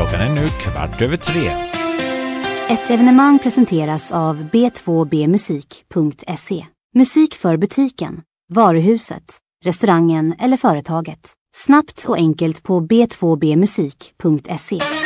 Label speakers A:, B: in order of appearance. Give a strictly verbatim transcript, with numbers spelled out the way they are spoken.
A: Klockan är nu kvart över tre.
B: Ett evenemang presenteras av b två b musik punkt se. Musik för butiken, varuhuset, restaurangen eller företaget. Snabbt och enkelt på b två b musik punkt se.